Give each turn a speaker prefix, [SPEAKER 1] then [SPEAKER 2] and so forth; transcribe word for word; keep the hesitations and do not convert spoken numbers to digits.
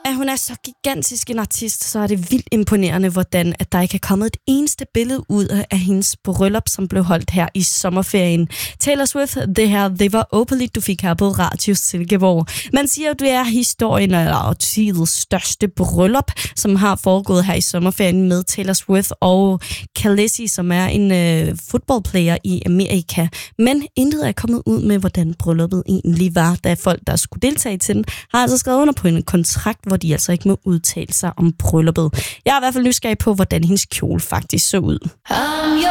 [SPEAKER 1] at hun er så gigantisk en artist, så er det vildt imponerende, hvordan at der ikke er kommet et eneste billede ud af hendes bryllup, som blev holdt her i sommerferien. Taylor Swift, det her, det var åbenligt, du fik her på Radio Silkeborg. Man siger, at det er historien eller årtiets største bryllup, som har foregået her i sommerferien med Taylor Swift og Khaleesi, som er en øh, fodboldplayer i Amerika. Men intet er kommet ud med, hvordan brylluppet egentlig var, da folk, der skulle deltage til den, har altså skrevet under på en kontrakt, hvor de altså ikke må udtale sig om brylluppet. Jeg er i hvert fald nysgerrig på, hvordan hendes kjole faktisk så ud.